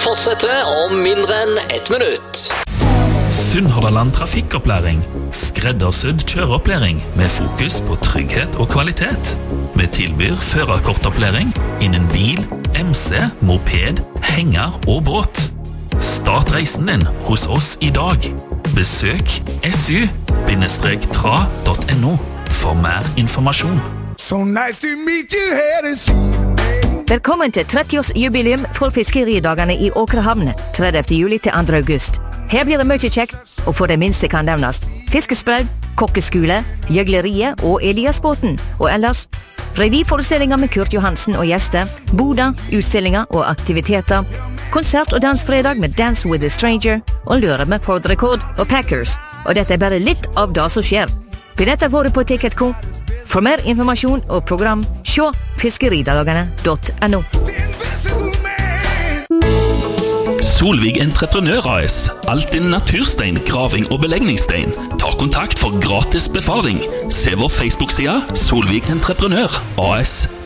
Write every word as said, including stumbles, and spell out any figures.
fortsetter om mindre enn ett minutt. Sunnhordland Trafikkopplæring. Skreddersydd kjøreopplæring med fokus på trygghet og kvalitet. Vi tilbyr førerkortopplæring innen bil, M C, moped, henger og båt. Start reisen din hos oss i dag. Besøk S U tra punktum no for mer informasjon. So nice to meet you here this evening. Velkommen til tretti-årsjubileum for fiskeridagene i Åkrehamn, tredivte juli til andre august. Her blir det mye kjekt, og for det minste kan nevnes fiskesprell, kokkeskole, gjøgleriet og Eliasbåten, og ellers revyforestillinger med Kurt Johansen og gjester, boda, utstillinger og aktiviteter, konsert og dansfredag med Dance with a Stranger, og lørdag med Ford Record og Packers. Og dette er bare litt av det som skjer. Billetter våre på Ticket dot com. For mer informasjon og program, se fiskeridagene punktum no. Solvig Entreprenør A S. Alt din naturstein, graving og belegningsstein. Ta kontakt for gratis befaring. Se vår Facebook-side Solvig Entreprenør A S.